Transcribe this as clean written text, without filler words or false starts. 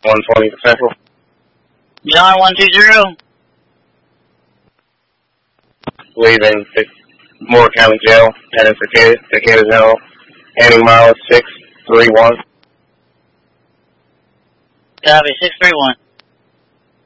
120 Central. John 120. Leaving Moore County Jail, heading for Decatur Hill, handing mileage 631. Copy, 631.